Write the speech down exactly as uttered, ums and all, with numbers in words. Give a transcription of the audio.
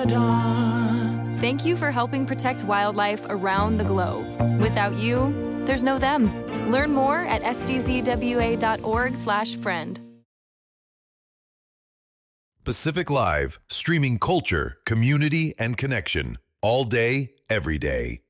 dawn. Thank you for helping protect wildlife around the globe. Without you, there's no them. Learn more at s d z w a dot org slash friend. Pacific Live, streaming culture, community, and connection all day, every day.